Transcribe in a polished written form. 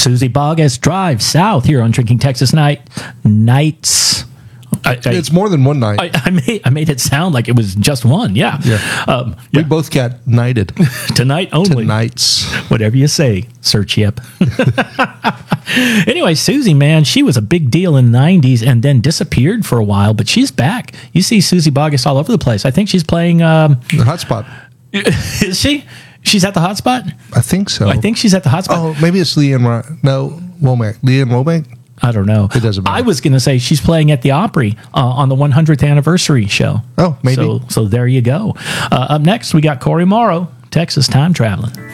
Susie Boggess drives south here on Drinking Texas Nights. It's more than one night. I made it sound like it was just one. Yeah. We both got knighted. Tonight only. Tonight's. Whatever you say, Sir Chip. Anyway, Susie, man, she was a big deal in the 90s and then disappeared for a while, but she's back. You see Susie Boggess all over the place. I think she's playing... the Hotspot. Is she? She's at the Hotspot? I think so. I think she's at the Hotspot. Oh, maybe it's Womack. Leanne Womack? I don't know. It doesn't matter. I was going to say she's playing at the Opry on the 100th anniversary show. Oh, maybe. So there you go. Up next, we got Corey Morrow, Texas Time Traveling.